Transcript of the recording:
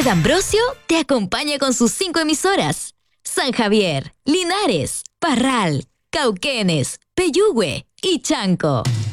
Ambrosio te acompaña con sus 5 emisoras: San Javier, Linares, Parral, Cauquenes, Peyúgue y Chanco.